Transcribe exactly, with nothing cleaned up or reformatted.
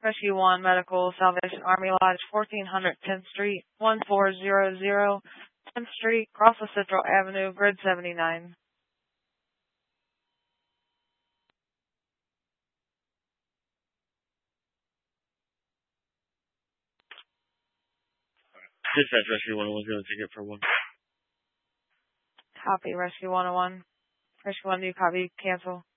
Rescue one Medical, Salvation Army Lodge, fourteen hundred tenth Street, one four zero zero tenth Street, Crossville Central Avenue, Grid seventy-nine. Dispatch Rescue one oh one is going to ticket for one. Copy, Rescue one oh one. Rescue one, do you copy? Cancel.